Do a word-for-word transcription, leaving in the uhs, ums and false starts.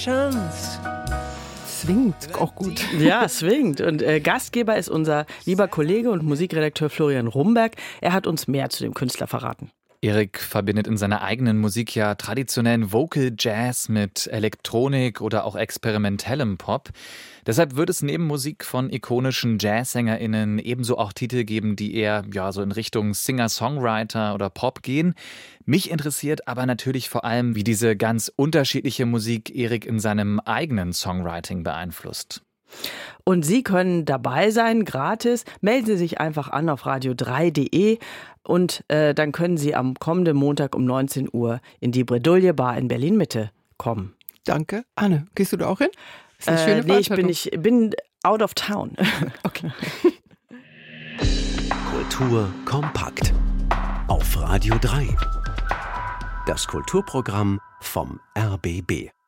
Chance. Swingt, auch gut. Ja, swingt. Und äh, Gastgeber ist unser lieber Kollege und Musikredakteur Florian Rumberg. Er hat uns mehr zu dem Künstler verraten. Erik verbindet in seiner eigenen Musik ja traditionellen Vocal Jazz mit Elektronik oder auch experimentellem Pop. Deshalb wird es neben Musik von ikonischen JazzsängerInnen ebenso auch Titel geben, die eher ja, so in Richtung Singer-Songwriter oder Pop gehen. Mich interessiert aber natürlich vor allem, wie diese ganz unterschiedliche Musik Erik in seinem eigenen Songwriting beeinflusst. Und Sie können dabei sein, gratis. Melden Sie sich einfach an auf radio drei punkt de und äh, dann können Sie am kommenden Montag um neunzehn Uhr in die Bredouille Bar in Berlin-Mitte kommen. Danke. Anne, gehst du da auch hin? Ist eine äh, schöne nee, ich Veranstaltung. bin, ich bin out of town. Okay. Kultur kompakt. Auf Radio drei. Das Kulturprogramm vom R B B.